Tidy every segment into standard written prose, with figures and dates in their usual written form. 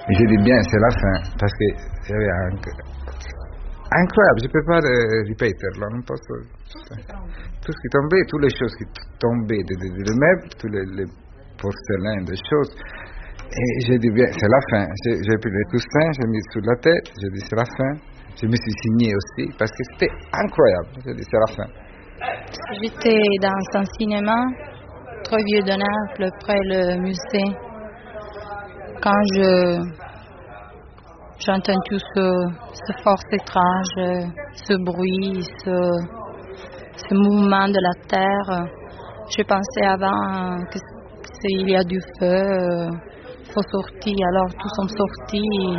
Je dis bien, c'est la fin, parce que j'avais incroyable, je ne peux pas répéter, là, non posso. Tout ce qui tombait, toutes les choses qui tombaient, des meubles, tous les porcelains, des choses. Et j'ai dit bien, c'est la fin. J'ai pris les coussins, j'ai mis sur la tête, j'ai dit c'est la fin. Je me suis signé aussi, parce que c'était incroyable. J'ai dit c'est la fin. J'étais dans un cinéma très vieux de Naples, près le musée. Quand j'entends tout ce force étrange, ce bruit, ce mouvement de la terre, je pensais avant qu'il y a du feu, il faut sortir, alors tous sont sortis.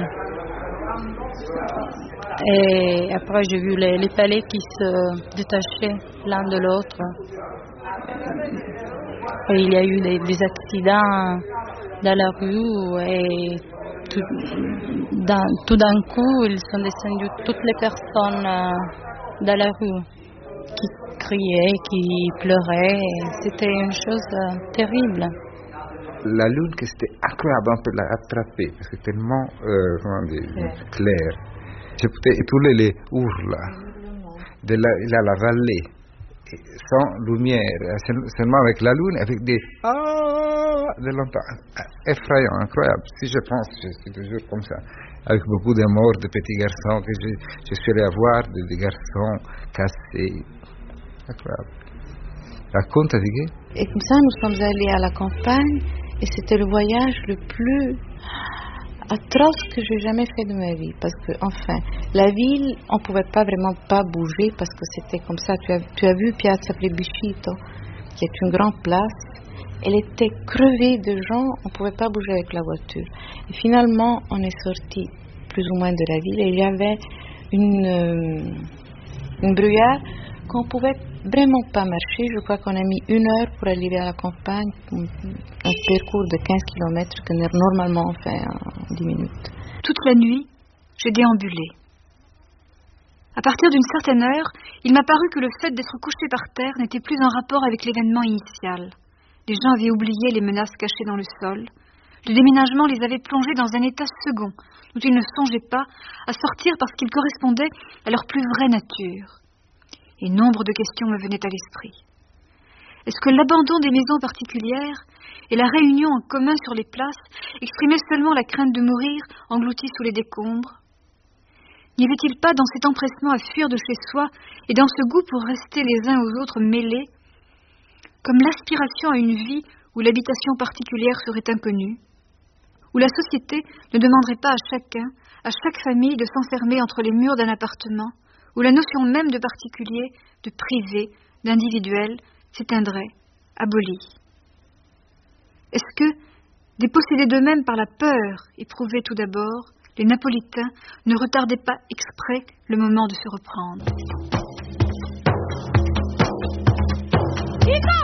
Et après j'ai vu les palais qui se détachaient l'un de l'autre. Et il y a eu des accidents dans la rue et tout d'un coup ils sont descendus toutes les personnes dans la rue qui criaient, qui pleuraient. C'était une chose terrible. La lune, que c'était incroyable, on peut l'attraper parce que tellement clair. Je pouvais tous les hurles de la vallée, sans lumière, seulement avec la lune, avec des de longtemps, effrayant, incroyable. Si je pense, je suis toujours comme ça, avec beaucoup d'amour de petits garçons que je suis allé voir, des garçons cassés, incroyable. Raconte, Adigé. Et comme ça, nous sommes allés à la campagne, et c'était le voyage le plus atroce que j'ai jamais fait de ma vie, parce que enfin la ville on pouvait pas vraiment pas bouger parce que c'était comme ça. Tu as vu Piazza Plebiscito, qui est une grande place, elle était crevée de gens, on pouvait pas bouger avec la voiture. Et finalement on est sorti plus ou moins de la ville et il y avait une brouillard qu'on pouvait vraiment pas marcher. Je crois qu'on a mis 1 heure pour arriver à la campagne, un parcours de 15 km que normalement on fait en 10 minutes. Toute la nuit, j'ai déambulé. À partir d'une certaine heure, il m'a paru que le fait d'être couché par terre n'était plus en rapport avec l'événement initial. Les gens avaient oublié les menaces cachées dans le sol. Le déménagement les avait plongés dans un état second, dont ils ne songeaient pas à sortir parce qu'il correspondait à leur plus vraie nature. Et nombre de questions me venaient à l'esprit. Est-ce que l'abandon des maisons particulières et la réunion en commun sur les places exprimaient seulement la crainte de mourir englouti sous les décombres? N'y avait-il pas dans cet empressement à fuir de chez soi et dans ce goût pour rester les uns aux autres mêlés, comme l'aspiration à une vie où l'habitation particulière serait inconnue, où la société ne demanderait pas à chacun, à chaque famille de s'enfermer entre les murs d'un appartement, où la notion même de particulier, de privé, d'individuel s'éteindrait, abolie? Est-ce que, dépossédés d'eux-mêmes par la peur éprouvée tout d'abord, les Napolitains ne retardaient pas exprès le moment de se reprendre?